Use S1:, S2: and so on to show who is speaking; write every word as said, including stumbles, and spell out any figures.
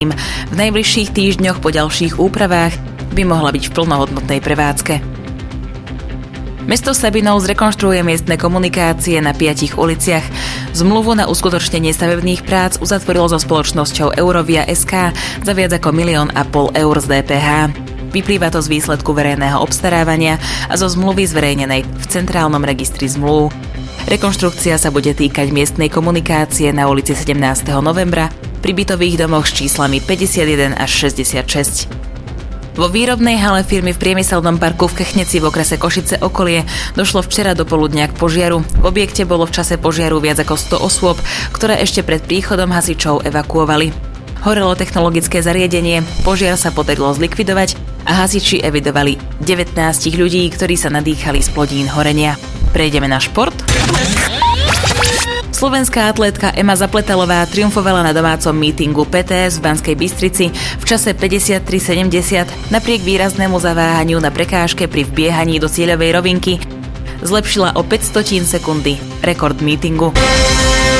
S1: V najbližších týždňoch po ďalších úpravách by mohla byť v plnohodnotnej prevádzke. Mesto Sabinov zrekonštruuje miestne komunikácie na piatich uliciach. Zmluvu na uskutočnenie stavebných prác uzatvorilo so spoločnosťou Eurovia es ká za viac ako milión a pol eur z dé pé há. Vyplýva to z výsledku verejného obstarávania a zo zmluvy zverejnenej v Centrálnom registri zmluv. Rekonštrukcia sa bude týkať miestnej komunikácie na ulici sedemnásteho novembra pri bytových domoch s číslami päťdesiatjeden až šesťdesiatšesť. Vo výrobnej hale firmy v priemyselnom parku v Kechneci v okrese Košice okolie došlo včera do poludnia k požiaru. V objekte bolo v čase požiaru viac ako sto osôb, ktoré ešte pred príchodom hasičov evakuovali. Horelo technologické zariadenie, požiar sa podarilo zlikvidovať a hasiči evidovali devätnásť ľudí, ktorí sa nadýchali z plodín horenia. Prejdeme na šport. Slovenská atlétka Ema Zapletalová triumfovala na domácom mítingu pé té es v Banskej Bystrici v čase päťdesiattri sedemdesiat napriek výraznému zaváhaniu na prekážke pri vbiehaní do cieľovej rovinky. Zlepšila o päť stotín sekundy rekord mítingu.